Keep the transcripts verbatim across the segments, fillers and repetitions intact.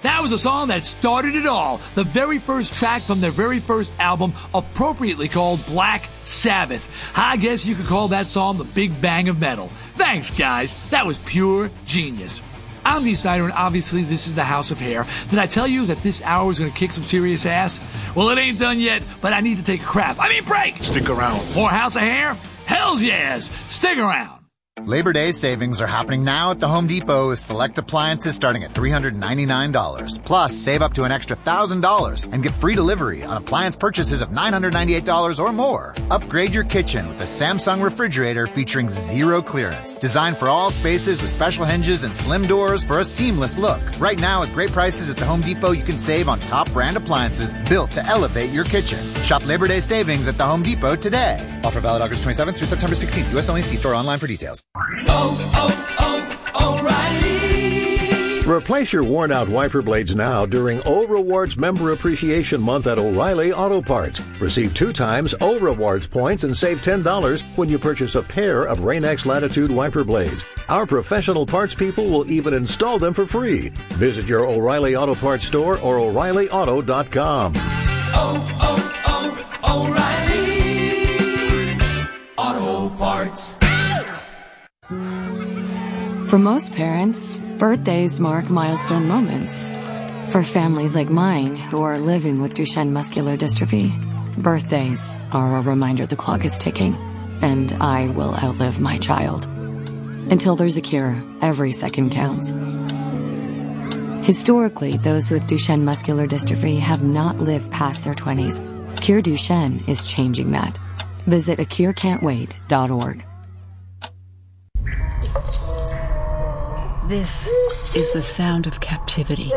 That was the song that started it all. The very first track from their very first album, appropriately called Black Sabbath. I guess you could call that song the Big Bang of Metal. Thanks, guys. That was pure genius. I'm Dee Snider, and obviously this is the House of Hair. Did I tell you that this hour was going to kick some serious ass? Well, it ain't done yet, but I need to take a crap. I mean break. Stick around. More House of Hair? Hells yes. Stick around. Labor Day savings are happening now at the Home Depot with select appliances starting at three hundred ninety-nine dollars. Plus, save up to an extra one thousand dollars and get free delivery on appliance purchases of nine hundred ninety-eight dollars or more. Upgrade your kitchen with a Samsung refrigerator featuring zero clearance. Designed for all spaces with special hinges and slim doors for a seamless look. Right now, with great prices at the Home Depot, you can save on top brand appliances built to elevate your kitchen. Shop Labor Day savings at the Home Depot today. Offer valid August twenty-seventh through September sixteenth. U S only. See store online for details. Oh, oh, O'Reilly. Replace your worn-out wiper blades now during O Rewards Member Appreciation Month at O'Reilly Auto Parts. Receive two times O Rewards points and save ten dollars when you purchase a pair of Rain-X Latitude wiper blades. Our professional parts people will even install them for free. Visit your O'Reilly Auto Parts store or O'Reilly Auto dot com. Oh, oh, oh, O'Reilly Auto Parts. For most parents, birthdays mark milestone moments. For families like mine who are living with Duchenne muscular dystrophy, birthdays are a reminder the clock is ticking, and I will outlive my child. Until there's a cure, every second counts. Historically, those with Duchenne muscular dystrophy have not lived past their twenties. Cure Duchenne is changing that. Visit a cure can't wait dot org. This is the sound of captivity.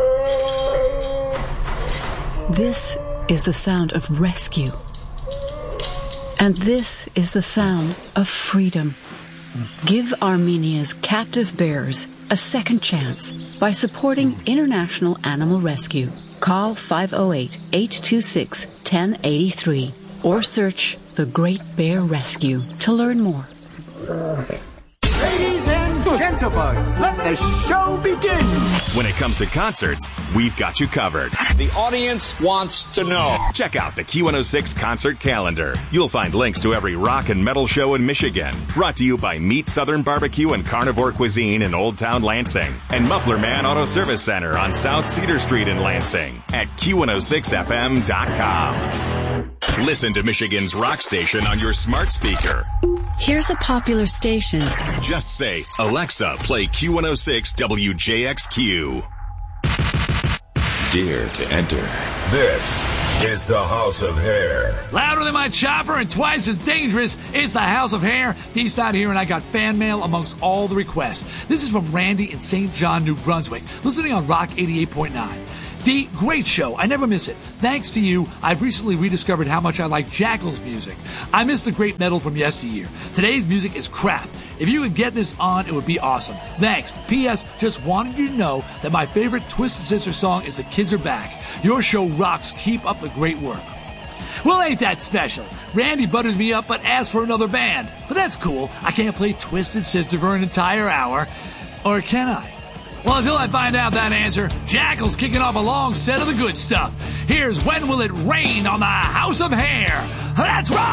This is the sound of rescue. And this is the sound of freedom. Give Armenia's captive bears a second chance by supporting International Animal Rescue. Call five oh eight, eight two six, one oh eight three or search The Great Bear Rescue to learn more. Ladies and gentlemen, let the show begin. When it comes to concerts, we've got you covered. The audience wants to know. Check out the Q one oh six concert calendar. You'll find links to every rock and metal show in Michigan. Brought to you by Meat Southern Barbecue and Carnivore Cuisine in Old Town Lansing. And Muffler Man Auto Service Center on South Cedar Street in Lansing at Q one oh six F M dot com. Listen to Michigan's rock station on your smart speaker. Here's a popular station. Just say, Alexa, play Q one oh six W J X Q. Dare to enter. This is the House of Hair. Louder than my chopper and twice as dangerous. It's the House of Hair. Dee's not here, and I got fan mail amongst all the requests. This is from Randy in Saint John, New Brunswick, listening on Rock eighty-eight point nine. Dee, great show. I never miss it. Thanks to you, I've recently rediscovered how much I like Jackal's music. I miss the great metal from yesteryear. Today's music is crap. If you could get this on, it would be awesome. Thanks. P S. Just wanted you to know that my favorite Twisted Sister song is The Kids Are Back. Your show rocks. Keep up the great work. Well, ain't that special? Randy butters me up but asks for another band. But that's cool. I can't play Twisted Sister for an entire hour. Or can I? Well, until I find out that answer, Jackal's kicking off a long set of the good stuff. Here's When Will It Rain on the House of Hair. That's right!